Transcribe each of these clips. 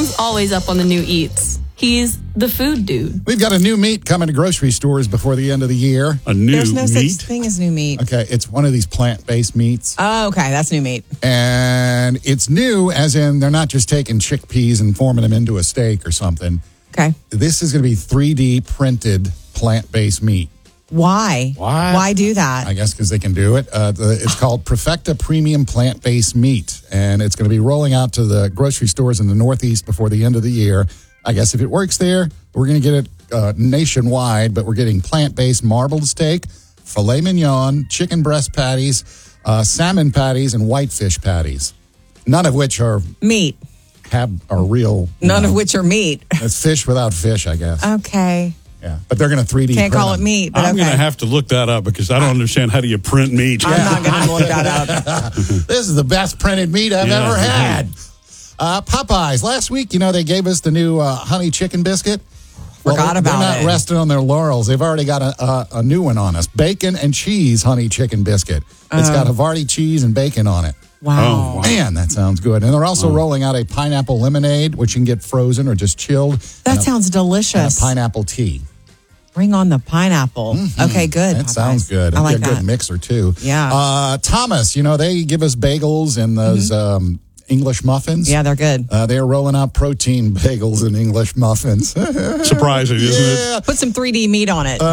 He's always up on the new eats. He's the food dude. We've got a new meat coming to grocery stores before the end of the year. A new There's no meat? such thing as new meat. Okay, it's one of these plant-based meats. Oh, okay. That's new meat. And it's new as in they're not just taking chickpeas and forming them into a steak or something. Okay. This is going to be 3D printed plant-based meat. Why? Why? Why do that? I guess because they can do it. It's called Perfecta Premium Plant-Based Meat, and it's going to be rolling out to the grocery stores in the Northeast before the end of the year. I guess if it works there, we're going to get it nationwide, but we're getting plant-based marbled steak, filet mignon, chicken breast patties, salmon patties, and whitefish patties. None of which are Meat. real. None of which are meat. It's fish without fish, I guess. Okay. Yeah, but they're going to 3D Can't print call it them. meat, but I'm okay. going to have to look that up because I don't understand how do you print meat. I'm not going to look that up. This is the best printed meat I've ever had. Popeyes. Last week, they gave us the new honey chicken biscuit. Forgot about They're not it. resting on their laurels. They've already got a new one on us. Bacon and cheese honey chicken biscuit. It's got Havarti cheese and bacon on it. Wow. Oh, wow. Man, that sounds good. And they're also rolling out a pineapple lemonade, which you can get frozen or just chilled. That sounds And delicious. a pineapple tea. Bring on the pineapple. Okay, good. That Popeyes. sounds good. I like a that. good mixer, too. Yeah. Thomas, they give us bagels and those English muffins. Yeah, they're good. They're rolling out protein bagels and English muffins. Surprising, isn't it? Yeah. Put some 3D meat on it.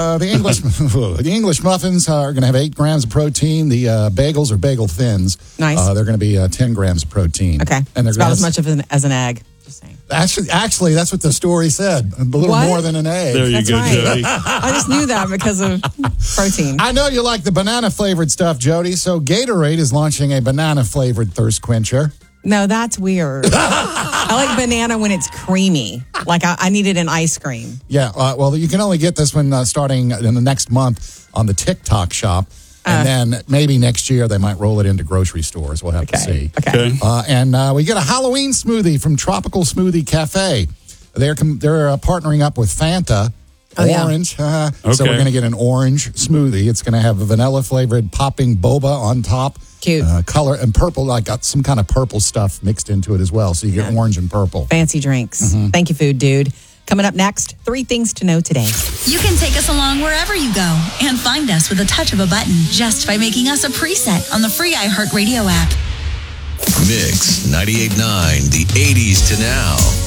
The English muffins are going to have 8 grams of protein. The bagels are bagel thins. Nice. They're going to be 10 grams of protein. Okay. And they're It's about gonna as much as an egg. Just saying. Actually, that's what the story said. A little What? more than an egg. There you That's go, right. Jody. I just knew that because of protein. I know you like the banana flavored stuff, Jody. So Gatorade is launching a banana flavored thirst quencher. No, that's weird. I like banana when it's creamy. Like I need it in ice cream. Yeah, well, you can only get this one starting in the next month on the TikTok shop. And then maybe next year they might roll it into grocery stores. We'll have to see. Okay. And we get a Halloween smoothie from Tropical Smoothie Cafe. They're partnering up with Fanta. Orange. So we're going to get an orange smoothie. It's going to have a vanilla-flavored popping boba on top. Cute. Color and purple. I got some kind of purple stuff mixed into it as well. So you get orange and purple. Fancy drinks. Thank you, food dude. Coming up next, 3 things to know today. You can take us along wherever you go and find us with a touch of a button just by making us a preset on the free iHeartRadio app. Mix 98.9, the 80s to now.